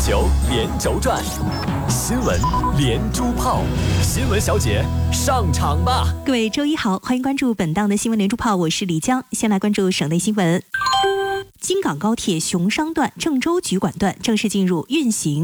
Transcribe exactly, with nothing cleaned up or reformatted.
球连轴转，新闻连珠炮，新闻小姐上场吧！ 各位周一好，欢迎关注本档的新闻连珠炮，我是李江。先来关注省内新闻。京港高铁熊商段郑州局管段正式进入运行